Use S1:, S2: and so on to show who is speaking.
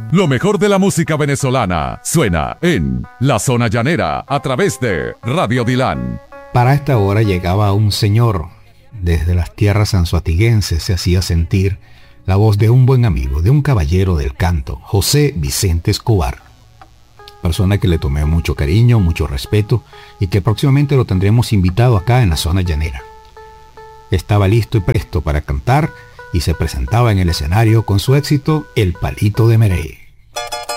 S1: Lo mejor de la música venezolana suena en La Zona Llanera a través de Radio Dilán.
S2: Para esta hora llegaba un señor. Desde las tierras sanzoatiguenses se hacía sentir la voz de un buen amigo, de un caballero del canto, José Vicente Escobar. Persona que le tomé mucho cariño, mucho respeto y que próximamente lo tendremos invitado acá en La Zona Llanera. Estaba listo y presto para cantar y se presentaba en el escenario con su éxito El Palito de Merey.